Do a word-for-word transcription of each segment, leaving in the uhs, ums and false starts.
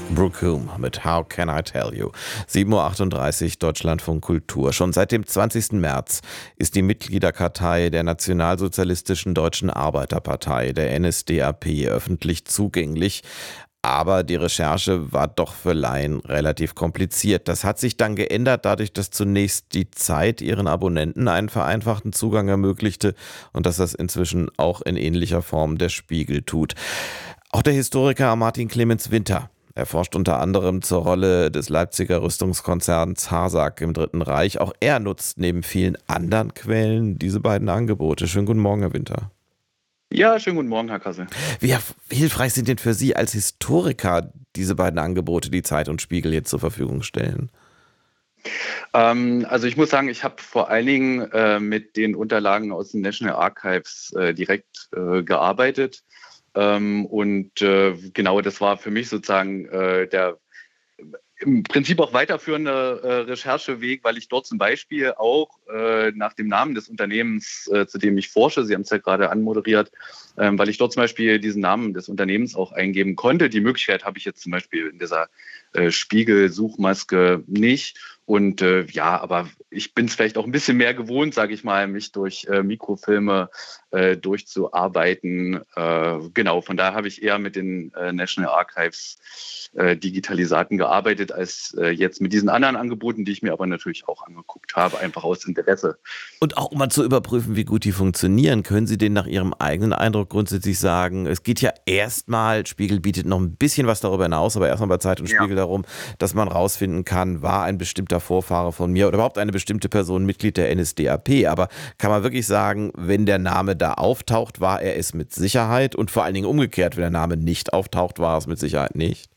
Brooke Hume mit How Can I Tell You? sieben Uhr achtunddreißig, Deutschlandfunk Kultur. Schon seit dem zwanzigsten März ist die Mitgliederkartei der Nationalsozialistischen Deutschen Arbeiterpartei, der N S D A P, öffentlich zugänglich. Aber die Recherche war doch für Laien relativ kompliziert. Das hat sich dann geändert, dadurch, dass zunächst die Zeit ihren Abonnenten einen vereinfachten Zugang ermöglichte und dass das inzwischen auch in ähnlicher Form der Spiegel tut. Auch der Historiker Martin Clemens Winter, er forscht unter anderem zur Rolle des Leipziger Rüstungskonzerns HASAG im Dritten Reich. Auch er nutzt neben vielen anderen Quellen diese beiden Angebote. Schönen guten Morgen, Herr Winter. Ja, schönen guten Morgen, Herr Kassel. Wie hilfreich sind denn für Sie als Historiker diese beiden Angebote, die Zeit und Spiegel jetzt zur Verfügung stellen? Ähm, also ich muss sagen, ich habe vor allen Dingen äh, mit den Unterlagen aus den National Archives äh, direkt äh, gearbeitet. Ähm, und äh, genau, das war für mich sozusagen äh, der im Prinzip auch weiterführende äh, Rechercheweg, weil ich dort zum Beispiel auch äh, nach dem Namen des Unternehmens, äh, zu dem ich forsche, Sie haben es ja gerade anmoderiert, ähm, weil ich dort zum Beispiel diesen Namen des Unternehmens auch eingeben konnte. Die Möglichkeit habe ich jetzt zum Beispiel in dieser äh, Spiegel-Suchmaske nicht. Und äh, ja, aber ich bin es vielleicht auch ein bisschen mehr gewohnt, sage ich mal, mich durch äh, Mikrofilme äh, durchzuarbeiten. Äh, genau, von daher habe ich eher mit den äh, National Archives äh, Digitalisaten gearbeitet, als äh, jetzt mit diesen anderen Angeboten, die ich mir aber natürlich auch angeguckt habe, einfach aus Interesse. Und auch um mal zu überprüfen, wie gut die funktionieren, können Sie denn nach Ihrem eigenen Eindruck grundsätzlich sagen, es geht ja erstmal, Spiegel bietet noch ein bisschen was darüber hinaus, aber erstmal bei Zeit und Spiegel ja darum, dass man rausfinden kann, war ein bestimmter Vorfahre von mir oder überhaupt eine bestimmte Person Mitglied der N S D A P. Aber kann man wirklich sagen, wenn der Name da auftaucht, war er es mit Sicherheit und vor allen Dingen umgekehrt, wenn der Name nicht auftaucht, war es mit Sicherheit nicht?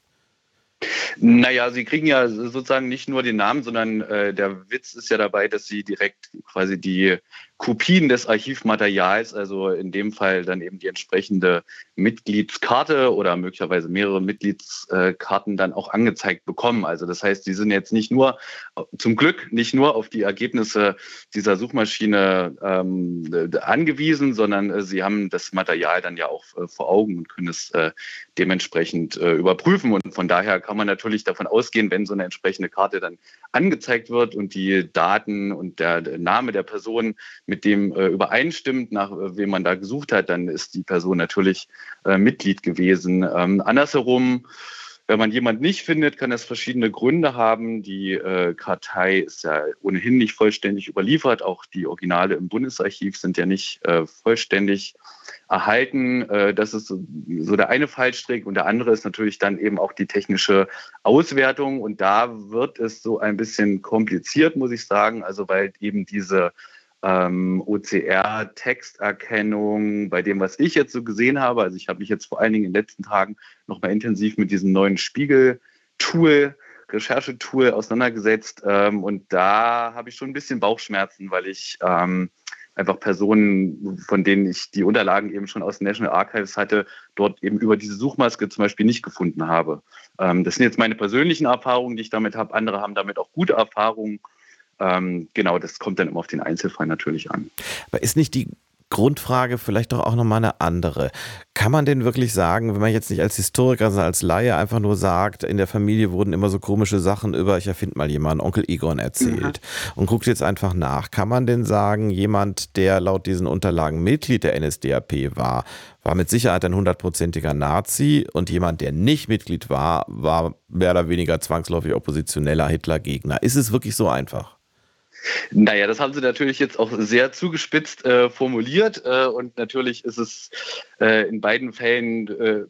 Naja, Sie kriegen ja sozusagen nicht nur den Namen, sondern äh, der Witz ist ja dabei, dass Sie direkt quasi die Kopien des Archivmaterials, also in dem Fall dann eben die entsprechende Mitgliedskarte oder möglicherweise mehrere Mitgliedskarten dann auch angezeigt bekommen. Also das heißt, Sie sind jetzt nicht nur, zum Glück nicht nur auf die Ergebnisse dieser Suchmaschine ähm, angewiesen, sondern äh, Sie haben das Material dann ja auch äh, vor Augen und können es äh, dementsprechend äh, überprüfen. Und von daher kann man natürlich davon ausgehen, wenn so eine entsprechende Karte dann angezeigt wird und die Daten und der, der Name der Person mit dem äh, übereinstimmt, nach äh, wem man da gesucht hat, dann ist die Person natürlich äh, Mitglied gewesen. Ähm, andersherum, wenn man jemanden nicht findet, kann das verschiedene Gründe haben. Die äh, Kartei ist ja ohnehin nicht vollständig überliefert. Auch die Originale im Bundesarchiv sind ja nicht äh, vollständig erhalten. Äh, das ist so, so der eine Fallstrick. Und der andere ist natürlich dann eben auch die technische Auswertung. Und da wird es so ein bisschen kompliziert, muss ich sagen. Also weil eben diese Ähm, O C R-Texterkennung, bei dem, was ich jetzt so gesehen habe. Also ich habe mich jetzt vor allen Dingen in den letzten Tagen noch mal intensiv mit diesem neuen Spiegel-Tool, Recherchetool auseinandergesetzt. Ähm, und da habe ich schon ein bisschen Bauchschmerzen, weil ich ähm, einfach Personen, von denen ich die Unterlagen eben schon aus den National Archives hatte, dort eben über diese Suchmaske zum Beispiel nicht gefunden habe. Ähm, das sind jetzt meine persönlichen Erfahrungen, die ich damit habe. Andere haben damit auch gute Erfahrungen. Ähm, genau, das kommt dann immer auf den Einzelfall natürlich an. Aber ist nicht die Grundfrage vielleicht doch auch nochmal eine andere? Kann man denn wirklich sagen, wenn man jetzt nicht als Historiker, sondern als Laie einfach nur sagt, in der Familie wurden immer so komische Sachen über, ich erfinde mal jemanden, Onkel Egon erzählt mhm. und guckt jetzt einfach nach. Kann man denn sagen, jemand, der laut diesen Unterlagen Mitglied der N S D A P war, war mit Sicherheit ein hundertprozentiger Nazi und jemand, der nicht Mitglied war, war mehr oder weniger zwangsläufig oppositioneller Hitlergegner? Ist es wirklich so einfach? Naja, das haben Sie natürlich jetzt auch sehr zugespitzt äh, formuliert äh, und natürlich ist es äh, in beiden Fällen äh,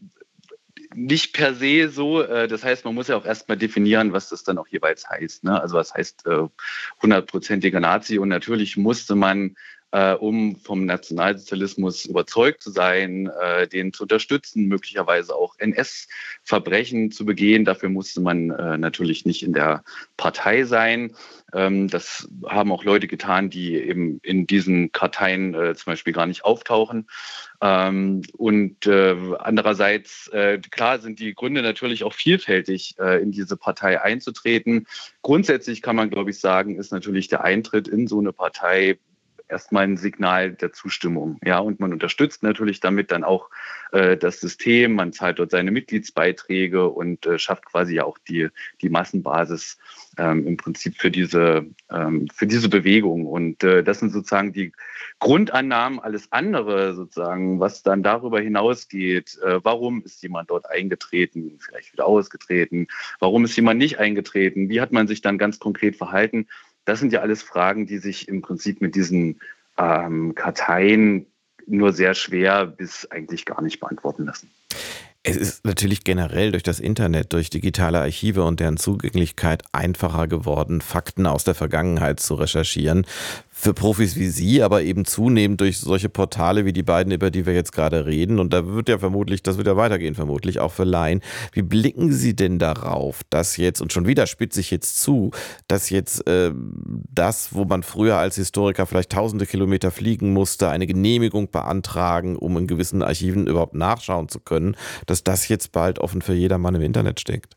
nicht per se so. Äh, das heißt, man muss ja auch erstmal definieren, was das dann auch jeweils heißt. Ne? Also was heißt äh, hundertprozentiger Nazi und natürlich musste man äh, um vom Nationalsozialismus überzeugt zu sein, äh, den zu unterstützen, möglicherweise auch N S-Verbrechen zu begehen. Dafür musste man äh, natürlich nicht in der Partei sein. Ähm, das haben auch Leute getan, die eben in diesen Karteien äh, zum Beispiel gar nicht auftauchen. Ähm, und äh, andererseits, äh, klar sind die Gründe natürlich auch vielfältig, äh, in diese Partei einzutreten. Grundsätzlich kann man, glaube ich, sagen, ist natürlich der Eintritt in so eine Partei erstmal ein Signal der Zustimmung. Ja, und man unterstützt natürlich damit dann auch äh, das System, man zahlt dort seine Mitgliedsbeiträge und äh, schafft quasi ja auch die, die Massenbasis ähm, im Prinzip für diese, ähm, für diese Bewegung. Und äh, das sind sozusagen die Grundannahmen. Alles andere sozusagen, was dann darüber hinausgeht, äh, warum ist jemand dort eingetreten, vielleicht wieder ausgetreten, warum ist jemand nicht eingetreten, wie hat man sich dann ganz konkret verhalten, das sind ja alles Fragen, die sich im Prinzip mit diesen ähm, Karteien nur sehr schwer bis eigentlich gar nicht beantworten lassen. Es ist natürlich generell durch das Internet, durch digitale Archive und deren Zugänglichkeit einfacher geworden, Fakten aus der Vergangenheit zu recherchieren. Für Profis wie Sie, aber eben zunehmend durch solche Portale wie die beiden, über die wir jetzt gerade reden. Und da wird ja vermutlich, das wird ja weitergehen, vermutlich auch für Laien. Wie blicken Sie denn darauf, dass jetzt, und schon wieder spitze ich jetzt zu, dass jetzt äh, das, wo man früher als Historiker vielleicht tausende Kilometer fliegen musste, eine Genehmigung beantragen, um in gewissen Archiven überhaupt nachschauen zu können, dass das jetzt bald offen für jedermann im Internet steckt?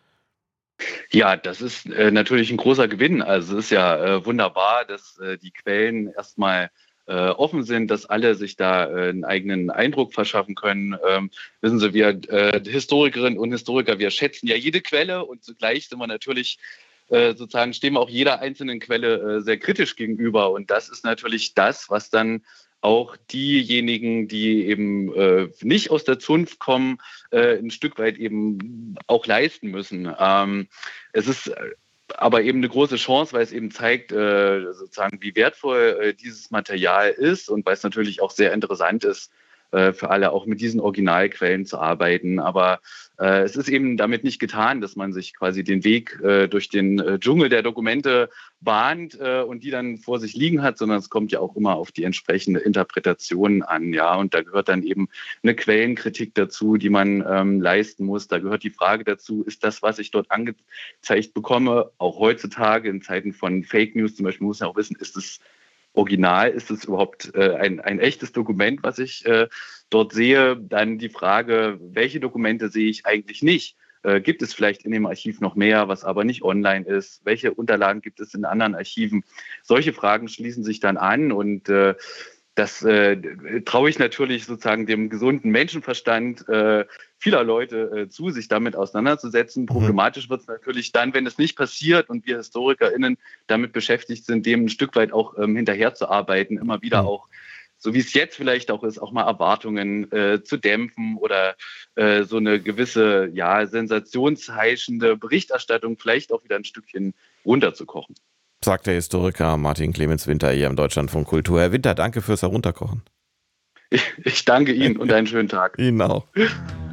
Ja, das ist äh, natürlich ein großer Gewinn. Also es ist ja äh, wunderbar, dass äh, die Quellen erstmal äh, offen sind, dass alle sich da äh, einen eigenen Eindruck verschaffen können. Ähm, wissen Sie, wir äh, Historikerinnen und Historiker, wir schätzen ja jede Quelle und zugleich sind wir natürlich äh, sozusagen, stehen wir auch jeder einzelnen Quelle äh, sehr kritisch gegenüber. Und das ist natürlich das, was dann auch diejenigen, die eben äh, nicht aus der Zunft kommen, äh, ein Stück weit eben auch leisten müssen. Ähm, es ist aber eben eine große Chance, weil es eben zeigt, äh, sozusagen, wie wertvoll äh, dieses Material ist und weil es natürlich auch sehr interessant ist, äh, für alle auch mit diesen Originalquellen zu arbeiten. Aber äh, es ist eben damit nicht getan, dass man sich quasi den Weg äh, durch den äh, Dschungel der Dokumente bahnt äh, und die dann vor sich liegen hat, sondern es kommt ja auch immer auf die entsprechende Interpretation an. Ja, und da gehört dann eben eine Quellenkritik dazu, die man ähm, leisten muss. Da gehört die Frage dazu, ist das, was ich dort angezeigt bekomme, auch heutzutage in Zeiten von Fake News zum Beispiel, muss man auch wissen, ist es Original, ist es überhaupt äh, ein, ein echtes Dokument, was ich äh, dort sehe? Dann die Frage, welche Dokumente sehe ich eigentlich nicht? Äh, gibt es vielleicht in dem Archiv noch mehr, was aber nicht online ist? Welche Unterlagen gibt es in anderen Archiven? Solche Fragen schließen sich dann an und äh, das äh, traue ich natürlich sozusagen dem gesunden Menschenverstand äh, vieler Leute äh, zu, sich damit auseinanderzusetzen. Mhm. Problematisch wird es natürlich dann, wenn es nicht passiert und wir HistorikerInnen damit beschäftigt sind, dem ein Stück weit auch ähm, hinterherzuarbeiten, immer wieder mhm. auch, so wie es jetzt vielleicht auch ist, auch mal Erwartungen äh, zu dämpfen oder äh, so eine gewisse, ja, sensationsheischende Berichterstattung vielleicht auch wieder ein Stückchen runterzukochen. Sagt der Historiker Martin Clemens Winter hier im Deutschlandfunk Kultur. Herr Winter, danke fürs Herunterkochen. Ich, ich danke Ihnen und einen schönen Tag. Ihnen auch.